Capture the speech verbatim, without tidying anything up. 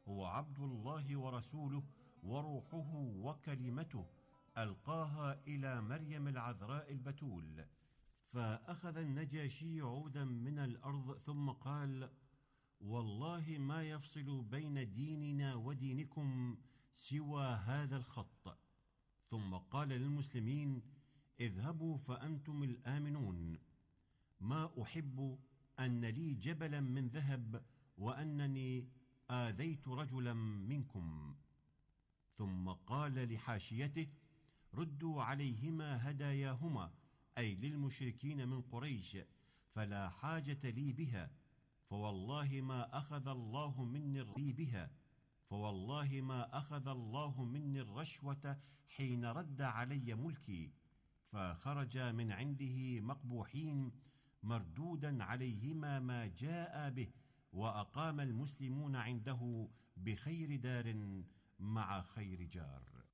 هو عبد الله ورسوله وروحه وكلمته ألقاها إلى مريم العذراء البتول. فأخذ النجاشي عودا من الأرض ثم قال: والله ما يفصل بين ديننا ودينكم سوى هذا الخط. ثم قال للمسلمين: اذهبوا فأنتم الآمنون. ما أحب أن لي جبلا من ذهب وأنني آذيت رجلا منكم. ثم قال لحاشيته: ردوا عليهما هداياهما، أي للمشركين من قريش، فلا حاجة لي بها، فوالله ما أخذ الله مني لي بها فوالله ما أخذ الله مني الرشوة حين رد علي ملكي. فخرج من عنده مقبوحين مردودا عليهما ما جاء به، وأقام المسلمون عنده بخير دار مع خير جار.